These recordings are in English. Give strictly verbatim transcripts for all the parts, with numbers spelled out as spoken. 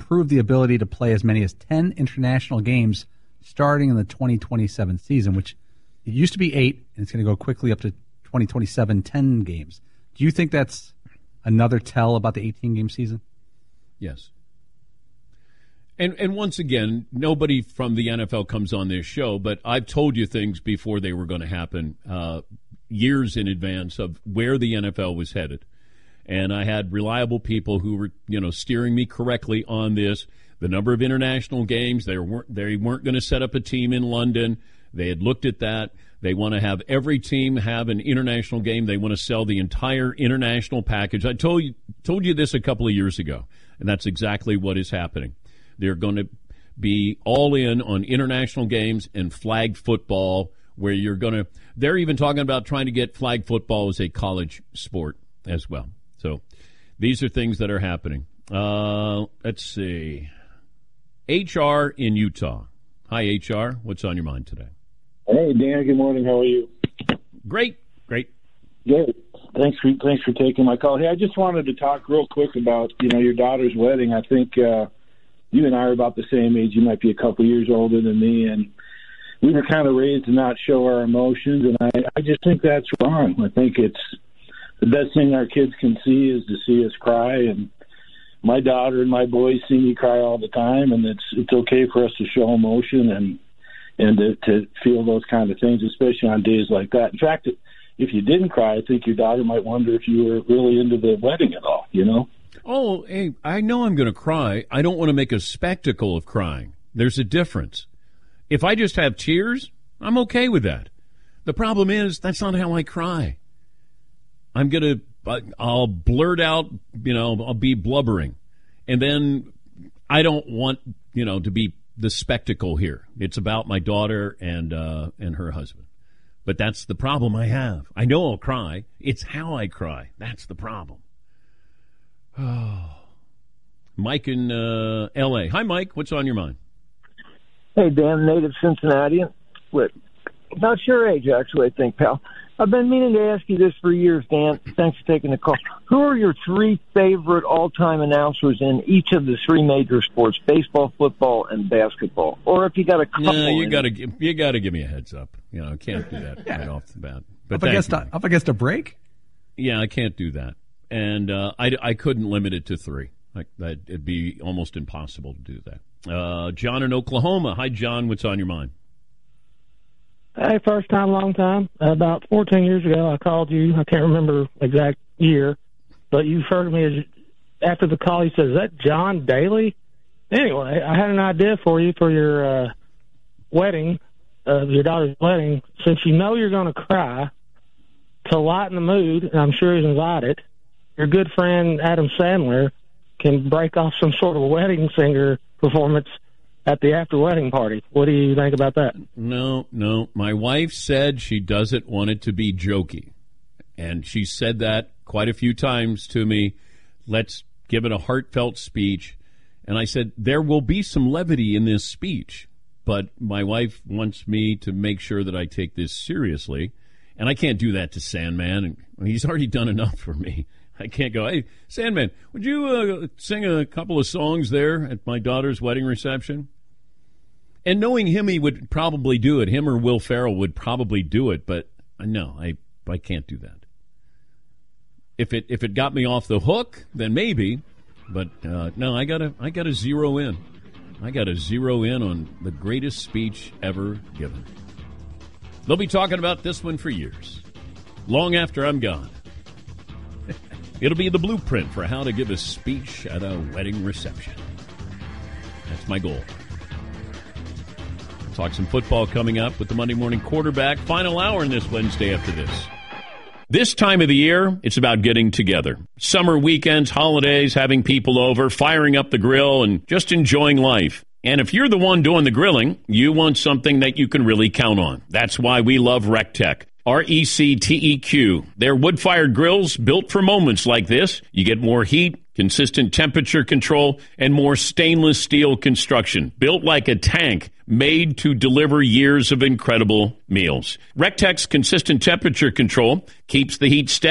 approved the ability to play as many as ten international games starting in the twenty twenty-seven season, which it used to be eight, and it's going to go quickly up to twenty twenty-seven, ten games. Do you think that's another tell about the eighteen-game season? Yes. And and once again, nobody from the N F L comes on this show, but I've told you things before they were going to happen, uh, years in advance of where the N F L was headed. And I had reliable people who were, you know, steering me correctly on this. The number of international games, they weren't they weren't going to set up a team in London. They had looked at that. They want to have every team have an international game. They want to sell the entire international package. I told you told you this a couple of years ago, and that's exactly what is happening. They're going to be all in on international games and flag football, where you're going to – they're even talking about trying to get flag football as a college sport as well. So these are things that are happening. Uh, let's see. H R in Utah. Hi, H R. What's on your mind today? Hey, Dan. Good morning. How are you? Great. Great. Good. Thanks for thanks for taking my call. Hey, I just wanted to talk real quick about, you know, your daughter's wedding. I think uh, you and I are about the same age. You might be a couple years older than me, and we were kind of raised to not show our emotions, and I, I just think that's wrong. I think it's the best thing our kids can see is to see us cry, and my daughter and my boys see me cry all the time, and it's it's okay for us to show emotion and and to, to feel those kind of things, especially on days like that. In fact, if you didn't cry, I think your daughter might wonder if you were really into the wedding at all, you know? Oh, hey, I know I'm going to cry. I don't want to make a spectacle of crying. There's a difference. If I just have tears, I'm okay with that. The problem is that's not how I cry. I'm going to, I'll blurt out, you know, I'll be blubbering. And then I don't want, you know, to be the spectacle here. It's about my daughter and uh, and her husband. But that's the problem I have. I know I'll cry. It's how I cry. That's the problem. Oh. Mike in uh, L A. Hi, Mike. What's on your mind? Hey, Dan, native Cincinnatian. With about your age, actually, I think, pal. I've been meaning to ask you this for years, Dan. Thanks for taking the call. Who are your three favorite all-time announcers in each of the three major sports, baseball, football, and basketball? Or if you got a couple. No, you got to you got to give me a heads up. You know, I can't do that yeah. right off the bat. But up against, a, up against a break? Yeah, I can't do that. And uh, I, I couldn't limit it to three. Like that, it'd be almost impossible to do that. Uh, John in Oklahoma. Hi, John. What's on your mind? Hey, first time, long time. About fourteen years ago, I called you. I can't remember exact year, but you referred to me as, after the call, you said, is that John Daly? Anyway, I had an idea for you for your uh, wedding, uh, your daughter's wedding. Since you know you're going to cry, to lighten the mood, and I'm sure he's invited, your good friend Adam Sandler can break off some sort of wedding singer performance at the after-wedding party. What do you think about that? No, no. My wife said she doesn't want it to be jokey. And she said that quite a few times to me. Let's give it a heartfelt speech. And I said, there will be some levity in this speech, but my wife wants me to make sure that I take this seriously. And I can't do that to Sandman. He's already done enough for me. I can't go, hey, Sandman, would you uh, sing a couple of songs there at my daughter's wedding reception? And knowing him, he would probably do it. Him or Will Ferrell would probably do it, but no, I I can't do that. If it if it got me off the hook, then maybe, but uh, no, I gotta I gotta zero in. I gotta zero in on the greatest speech ever given. They'll be talking about this one for years, long after I'm gone. It'll be the blueprint for how to give a speech at a wedding reception. That's my goal. We'll talk some football coming up with the Monday Morning Quarterback. Final hour in this Wednesday after this. This time of the year, it's about getting together. Summer weekends, holidays, having people over, firing up the grill, and just enjoying life. And if you're the one doing the grilling, you want something that you can really count on. That's why we love RecTech. R E C T E Q. They're wood-fired grills built for moments like this. You get more heat, consistent temperature control, and more stainless steel construction. Built like a tank, made to deliver years of incredible meals. RecTech's consistent temperature control keeps the heat steady,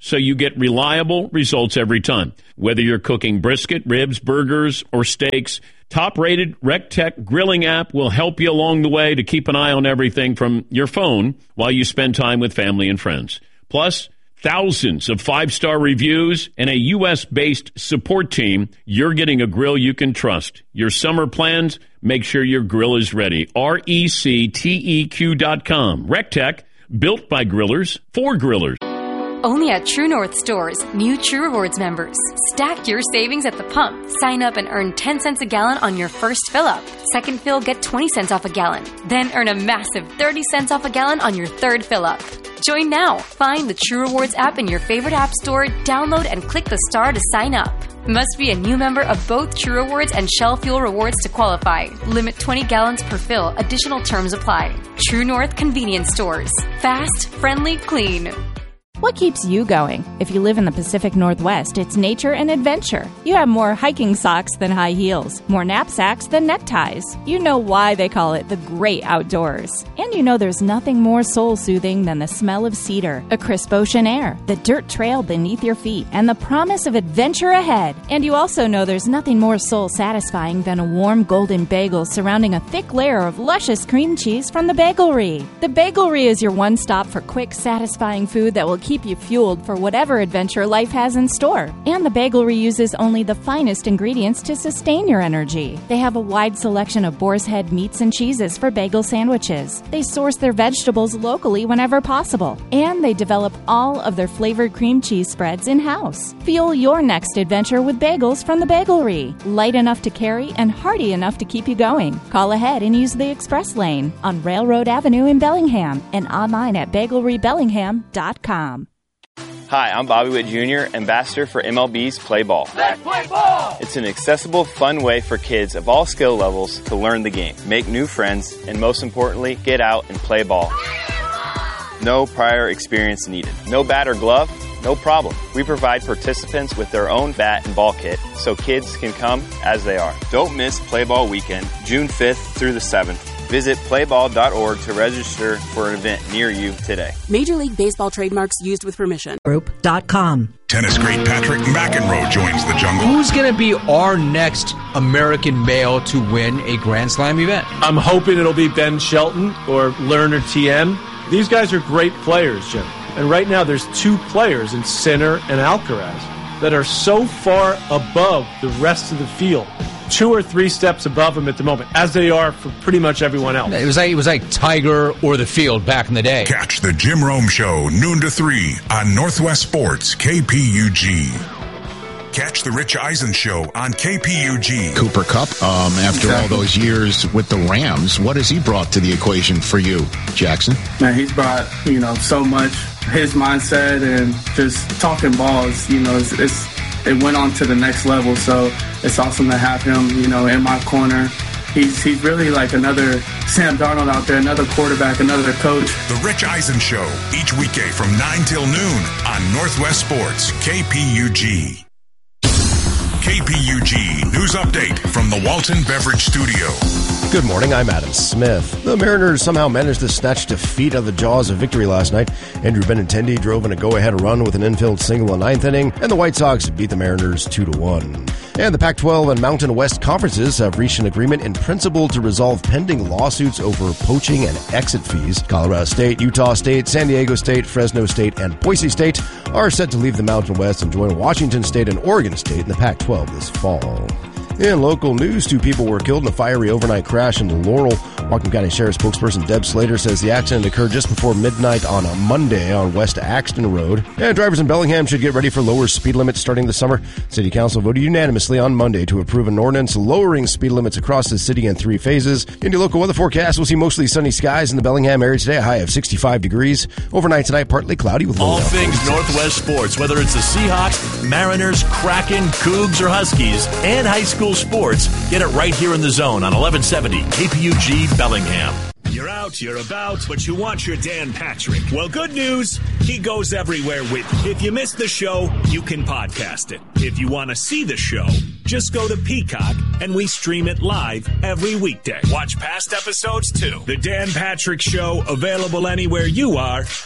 so you get reliable results every time. Whether you're cooking brisket, ribs, burgers, or steaks, top-rated RecTech grilling app will help you along the way to keep an eye on everything from your phone while you spend time with family and friends. Plus, thousands of five-star reviews and a U S-based support team. You're getting a grill you can trust. Your summer plans, make sure your grill is ready. R E C T E Q dot com. RecTech, built by grillers, for grillers. Only at True North stores, new True Rewards members. Stack your savings at the pump. Sign up and earn ten cents a gallon on your first fill-up. Second fill, get twenty cents off a gallon. Then earn a massive thirty cents off a gallon on your third fill-up. Join now. Find the True Rewards app in your favorite app store, download and click the star to sign up. Must be a new member of both True Rewards and Shell Fuel Rewards to qualify. Limit twenty gallons per fill. Additional terms apply. True North Convenience Stores. Fast, friendly, clean. What keeps you going? If you live in the Pacific Northwest, it's nature and adventure. You have more hiking socks than high heels, more knapsacks than neckties. You know why they call it the great outdoors. And you know there's nothing more soul-soothing than the smell of cedar, a crisp ocean air, the dirt trail beneath your feet, and the promise of adventure ahead. And you also know there's nothing more soul-satisfying than a warm golden bagel surrounding a thick layer of luscious cream cheese from the Bagelry. The Bagelry is your one stop for quick, satisfying food that will keep keep you fueled for whatever adventure life has in store. And the Bagelry uses only the finest ingredients to sustain your energy. They have a wide selection of boar's head meats and cheeses for bagel sandwiches. They source their vegetables locally whenever possible. And they develop all of their flavored cream cheese spreads in-house. Fuel your next adventure with bagels from the Bagelry. Light enough to carry and hearty enough to keep you going. Call ahead and use the express lane on Railroad Avenue in Bellingham and online at bagelry bellingham dot com. Hi, I'm Bobby Witt Junior, ambassador for M L B's Play Ball. Let's play ball! It's an accessible, fun way for kids of all skill levels to learn the game, make new friends, and most importantly, get out and play ball. No prior experience needed. No bat or glove? No problem. We provide participants with their own bat and ball kit so kids can come as they are. Don't miss Play Ball Weekend, June fifth through the seventh. Visit play ball dot org to register for an event near you today. Major League Baseball trademarks used with permission. Group dot com. Tennis great Patrick McEnroe joins the jungle. Who's going to be our next American male to win a Grand Slam event? I'm hoping it'll be Ben Shelton or Lerner T M. These guys are great players, Jim. And right now there's two players in Sinner and Alcaraz that are so far above the rest of the field. Two or three steps above them at the moment, as they are for pretty much everyone else. It was like it was like Tiger or the field back in the day. Catch the Jim Rome Show, noon to three on Northwest Sports, K P U G. Catch the Rich Eisen Show on K P U G. Cooper Kupp, um, after exactly. all those years with the Rams, what has he brought to the equation for you, Jackson? Man, he's brought, you know, so much. His mindset and just talking balls, you know, it's, it's it went on to the next level. So it's awesome to have him, you know, in my corner. He's he's really like another Sam Darnold out there, another quarterback, another coach. The Rich Eisen Show, each weekday from nine till noon on Northwest Sports, K P U G. K P U G News Update from the Walton Beverage Studio. Good morning, I'm Adam Smith. The Mariners somehow managed to snatch defeat out of the jaws of victory last night. Andrew Benintendi drove in a go-ahead run with an infield single in the ninth inning, and the White Sox beat the Mariners two to one. And the Pac twelve and Mountain West conferences have reached an agreement in principle to resolve pending lawsuits over poaching and exit fees. Colorado State, Utah State, San Diego State, Fresno State, and Boise State are set to leave the Mountain West and join Washington State and Oregon State in the Pac twelve this fall. In local news, two people were killed in a fiery overnight crash in Laurel. Whatcom County Sheriff's spokesperson Deb Slater says the accident occurred just before midnight on a Monday on West Axton Road. And drivers in Bellingham should get ready for lower speed limits starting this summer. City Council voted unanimously on Monday to approve an ordinance lowering speed limits across the city in three phases. In your local weather forecast, we'll see mostly sunny skies in the Bellingham area today, a high of sixty-five degrees. Overnight tonight, partly cloudy with low. All things Northwest sports, whether it's the Seahawks, Mariners, Kraken, Cougs, or Huskies, and high school sports. Get it right here in the zone on eleven seventy K P U G Bellingham. You're out, you're about, but you want your Dan Patrick. Well, good news, he goes everywhere with you. If you missed the show, you can podcast it. If you want to see the show, just go to Peacock, and we stream it live every weekday. Watch past episodes, too. The Dan Patrick Show, available anywhere you are.